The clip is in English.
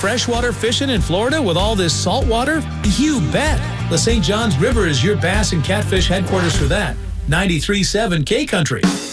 freshwater fishing in Florida with all this salt water? You bet. The St. Johns River is your bass and catfish headquarters for that. 93.7 K Country.